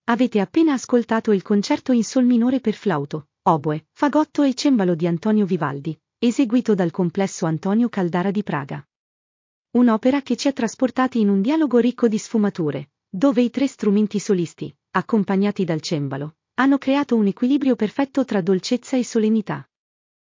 Avete appena ascoltato il concerto in sol minore per flauto, oboe, fagotto e cembalo di Antonio Vivaldi, eseguito dal Complesso Antonio Caldara di Praga. Un'opera che ci ha trasportati in un dialogo ricco di sfumature, dove i tre strumenti solisti, accompagnati dal cembalo, hanno creato un equilibrio perfetto tra dolcezza e solennità.